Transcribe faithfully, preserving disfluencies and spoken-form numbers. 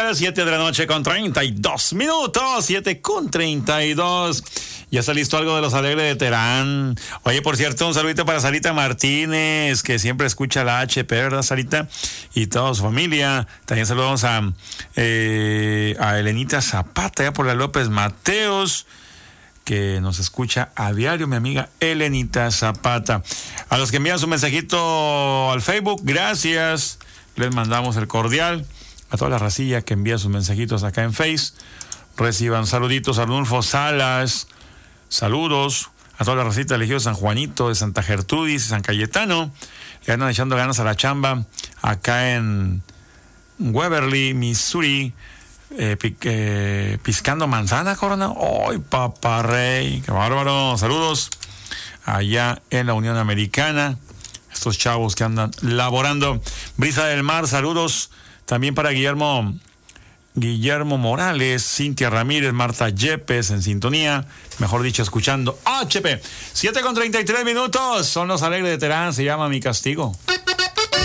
noches, siete de la noche con treinta y dos minutos, siete con treinta y dos. Ya está listo algo de los alegres de Terán. Oye, por cierto, un saludito para Sarita Martínez, que siempre escucha la H P, ¿verdad, Sarita? Y toda su familia. También saludamos a, eh, a Elenita Zapata, ya por la López Mateos, que nos escucha a diario, mi amiga Elenita Zapata. A los que envían su mensajito al Facebook, gracias. Les mandamos el cordial. A toda la racilla que envía sus mensajitos acá en Face, reciban saluditos. A Arnulfo Salas, saludos. A toda la racita del Ejido de San Juanito, de Santa Gertrudis, San Cayetano, que andan echando ganas a la chamba acá en Waverly, Missouri, eh, eh, piscando manzana, Corona. ¡Ay, papá rey! ¡Qué bárbaro! Saludos allá en la Unión Americana, estos chavos que andan laborando. Brisa del Mar, saludos también para Guillermo Guillermo Morales, Cintia Ramírez, Marta Yepes en sintonía, mejor dicho, escuchando H P. siete con treinta y tres minutos, son los alegres de Terán, se llama Mi Castigo.